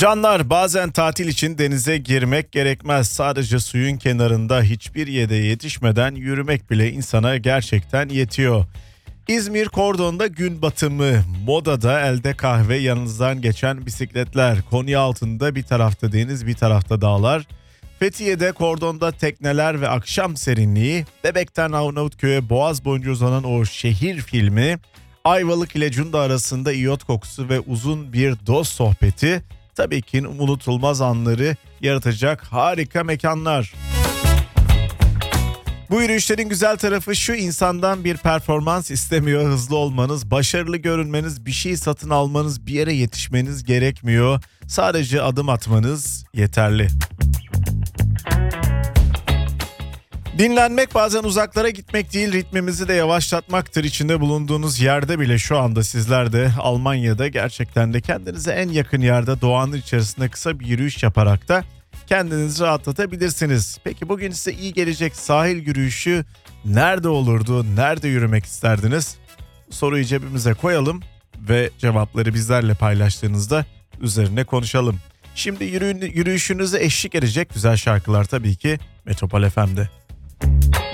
Canlar, bazen tatil için denize girmek gerekmez. Sadece suyun kenarında hiçbir yere yetişmeden yürümek bile insana gerçekten yetiyor. İzmir Kordon'da gün batımı, Moda'da elde kahve, yanınızdan geçen bisikletler, Konyaaltı'nda bir tarafta deniz bir tarafta dağlar, Fethiye'de Kordon'da tekneler ve akşam serinliği, Bebek'ten Arnavutköy'e Boğaz boyunca uzanan o şehir filmi, Ayvalık ile Cunda arasında iyot kokusu ve uzun bir dost sohbeti, tabii ki unutulmaz anları yaratacak harika mekanlar. Bu yürüyüşlerin güzel tarafı şu: insandan bir performans istemiyor, hızlı olmanız, başarılı görünmeniz, bir şey satın almanız, bir yere yetişmeniz gerekmiyor. Sadece adım atmanız yeterli. Dinlenmek bazen uzaklara gitmek değil, ritmimizi de yavaşlatmaktır. İçinde bulunduğunuz yerde bile, şu anda sizler de Almanya'da gerçekten de kendinize en yakın yerde doğanın içerisinde kısa bir yürüyüş yaparak da kendinizi rahatlatabilirsiniz. Peki bugün size iyi gelecek sahil yürüyüşü nerede olurdu? Nerede yürümek isterdiniz? Soruyu cebimize koyalım ve cevapları bizlerle paylaştığınızda üzerine konuşalım. Şimdi yürüyüşünüze eşlik edecek güzel şarkılar tabii ki Metropol FM'de.